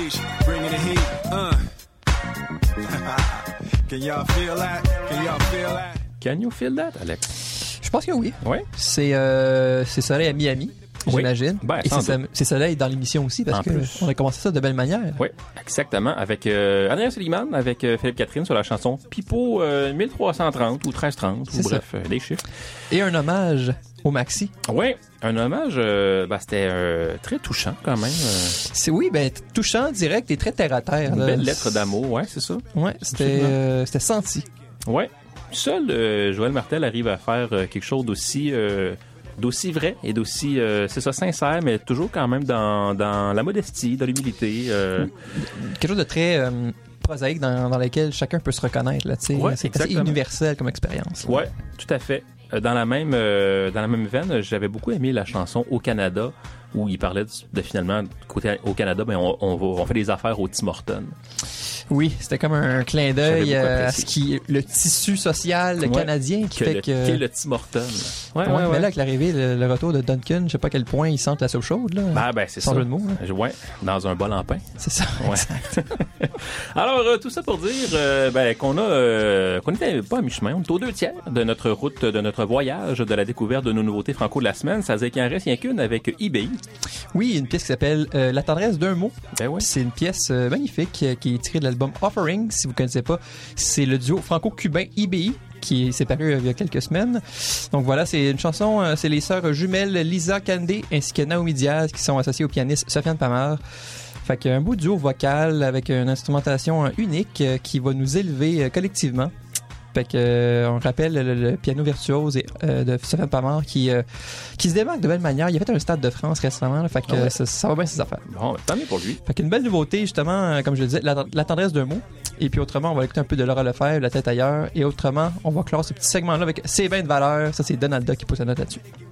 stage, bringing the heat. Can y'all feel that? Can y'all feel that? Can you feel that, Alex? Je pense que oui. Oui. C'est soleil à Miami, j'imagine. Ben, et c'est soleil dans l'émission aussi, parce qu'on a commencé ça de belle manière. Oui, exactement. Avec Adrien Suliman, avec Philippe Catherine sur la chanson Pipo 1330 ou 1330, ou bref, des chiffres. Et un hommage au Maxi. Oui, un hommage, c'était très touchant quand même. Oui, touchant, direct et très terre-à-terre. Une belle lettre d'amour, ouais, c'est ça. Ouais, c'était senti. Ouais. Seul Joël Martel arrive à faire quelque chose d'aussi vrai et d'aussi, c'est ça, sincère, mais toujours quand même dans la modestie, dans l'humilité. Quelque chose de très prosaïque dans lequel chacun peut se reconnaître. Là, ouais, c'est assez universel comme expérience. Oui, tout à fait. Dans la même veine, j'avais beaucoup aimé la chanson Au Canada, où il parlait de finalement, côté au Canada, on fait des affaires au Tim Hortons. Oui, c'était comme un clin d'œil à ce qui le tissu social canadien qui fait que... Qu'est le Tim Hortons. Ouais. Mais là, avec l'arrivée, le retour de Duncan, je sais pas à quel point ils sentent la soupe chaude, là. C'est sans ça. jeu de mots. Là. Ouais, dans un bol en pain. C'est ça. Ouais. Alors, tout ça pour dire qu'on était pas à mi-chemin. On est aux 2/3 de notre route, de notre voyage, de la découverte de nos nouveautés franco de la semaine. Ça faisait qu'il en reste rien qu'une avec IBI. Oui, une pièce qui s'appelle La tendresse d'un mot. Ben ouais. C'est une pièce magnifique qui est tirée de l'album Offering. Si vous connaissez pas, c'est le duo franco-cubain IBI qui s'est paru il y a quelques semaines. Donc voilà, c'est une chanson, c'est les sœurs jumelles Lisa Candé ainsi que Naomi Diaz qui sont associées au pianiste Sofiane Pamar. Fait qu'un beau duo vocal avec une instrumentation unique qui va nous élever collectivement. Fait que on rappelle le piano virtuose de Sofiane Pamar qui se démarque de belle manière. Il a fait un Stade de France récemment, là, fait que ça va bien ses affaires. Bon, tant mieux pour lui. Fait qu'une belle nouveauté justement, comme je le disais, la tendresse d'un mot. Et puis autrement, on va écouter un peu de Laura Lefebvre, La tête ailleurs. Et autrement, on va clore ce petit segment-là avec C'est bien de valeur. Ça, c'est Donalda qui pose sa note là-dessus.